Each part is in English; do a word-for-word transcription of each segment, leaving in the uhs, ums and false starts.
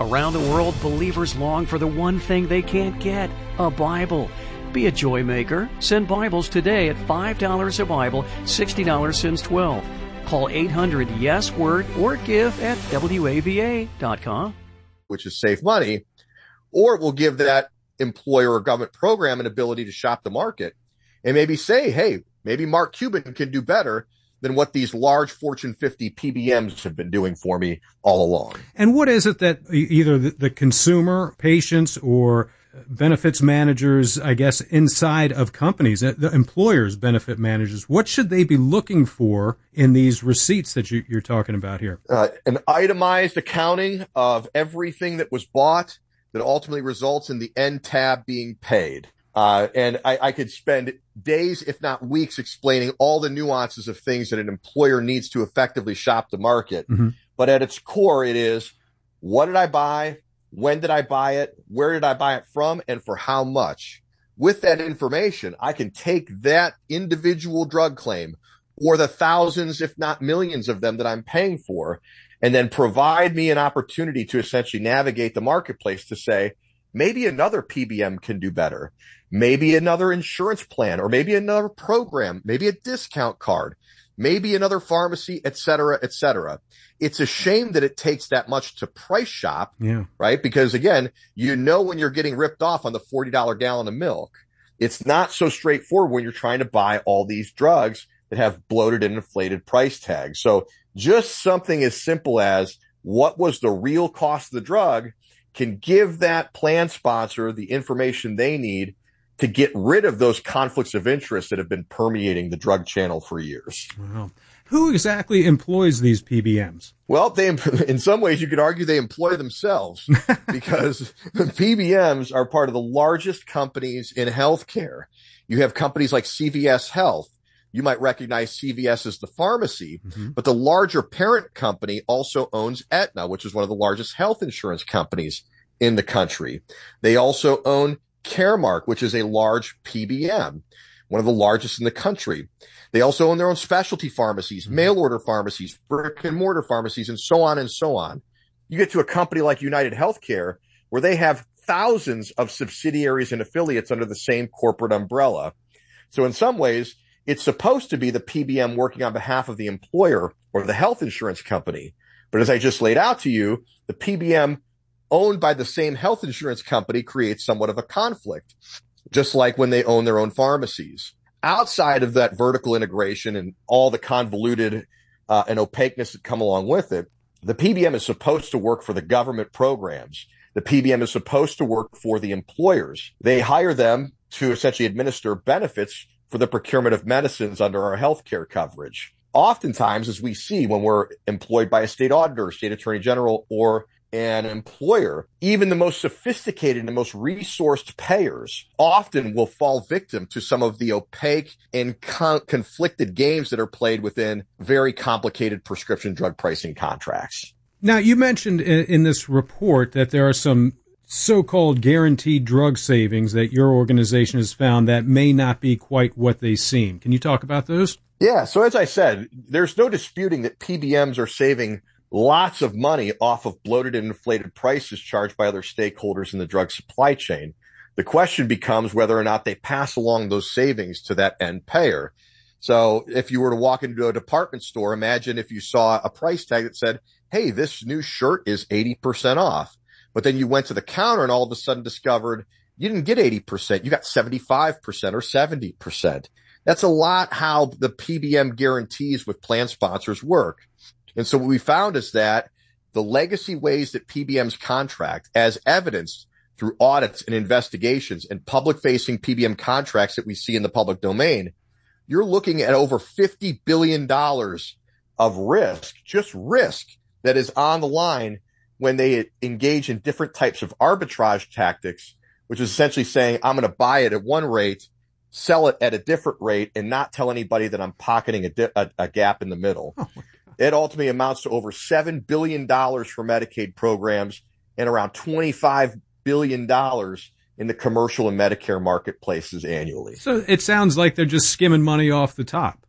Around the world, believers long for the one thing they can't get, a Bible. Be a joy maker. Send Bibles today at five dollars a Bible, sixty dollars since twelve. Call eight hundred yes word or give at W A V A dot com. Which is save money, or it will give that employer or government program an ability to shop the market and maybe say, hey, maybe Mark Cuban can do better than what these large Fortune fifty P B Ms have been doing for me all along. And what is it that either the consumer, patients, or benefits managers, I guess, inside of companies, the employers, benefit managers, what should they be looking for in these receipts that you, you're talking about here? Uh, an itemized accounting of everything that was bought that ultimately results in the end tab being paid. Uh, and I, I could spend days, if not weeks, explaining all the nuances of things that an employer needs to effectively shop the market. Mm-hmm. But at its core, it is, what did I buy? When did I buy it? Where did I buy it from? And for how much? With that information, I can take that individual drug claim or the thousands, if not millions of them that I'm paying for, and then provide me an opportunity to essentially navigate the marketplace to say, maybe another P B M can do better. Maybe another insurance plan, or maybe another program, maybe a discount card, maybe another pharmacy, et cetera, et cetera. It's a shame that it takes that much to price shop, yeah. right? Because again, you know when you're getting ripped off on the forty dollars gallon of milk. It's not so straightforward when you're trying to buy all these drugs that have bloated and inflated price tags. So just something as simple as what was the real cost of the drug can give that plan sponsor the information they need to get rid of those conflicts of interest that have been permeating the drug channel for years. Wow. Who exactly employs these P B Ms? Well, they, in some ways, you could argue they employ themselves because P B Ms are part of the largest companies in healthcare. You have companies like C V S Health. You might recognize C V S as the pharmacy, mm-hmm. but the larger parent company also owns Aetna, which is one of the largest health insurance companies in the country. They also own Caremark, which is a large P B M, one of the largest in the country. They also own their own specialty pharmacies, mm-hmm. mail order pharmacies, brick and mortar pharmacies, and so on and so on. You get to a company like United Healthcare, where they have thousands of subsidiaries and affiliates under the same corporate umbrella. So in some ways, it's supposed to be the P B M working on behalf of the employer or the health insurance company. But as I just laid out to you, the P B M owned by the same health insurance company creates somewhat of a conflict, just like when they own their own pharmacies. Outside of that vertical integration and all the convoluted uh, and opaqueness that come along with it, the P B M is supposed to work for the government programs. The P B M is supposed to work for the employers. They hire them to essentially administer benefits for the procurement of medicines under our healthcare coverage. Oftentimes, as we see when we're employed by a state auditor, state attorney general, or an employer, even the most sophisticated and the most resourced payers often will fall victim to some of the opaque and con- conflicted games that are played within very complicated prescription drug pricing contracts. Now, you mentioned in, in this report that there are some so-called guaranteed drug savings that your organization has found that may not be quite what they seem. Can you talk about those? Yeah. So as I said, there's no disputing that P B Ms are saving lots of money off of bloated and inflated prices charged by other stakeholders in the drug supply chain. The question becomes whether or not they pass along those savings to that end payer. So if you were to walk into a department store, imagine if you saw a price tag that said, hey, this new shirt is eighty percent off. But then you went to the counter and all of a sudden discovered you didn't get eighty percent. You got seventy-five percent or seventy percent. That's a lot how the P B M guarantees with plan sponsors work. And so what we found is that the legacy ways that P B Ms contract, as evidenced through audits and investigations and public-facing P B M contracts that we see in the public domain, you're looking at over fifty billion dollars of risk, just risk that is on the line when they engage in different types of arbitrage tactics, which is essentially saying, I'm going to buy it at one rate, sell it at a different rate, and not tell anybody that I'm pocketing a, di- a, a gap in the middle. Oh, it ultimately amounts to over seven billion dollars for Medicaid programs and around twenty-five billion dollars in the commercial and Medicare marketplaces annually. So it sounds like they're just skimming money off the top.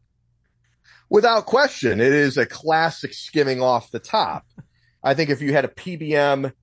Without question, it is a classic skimming off the top. I think if you had a P B M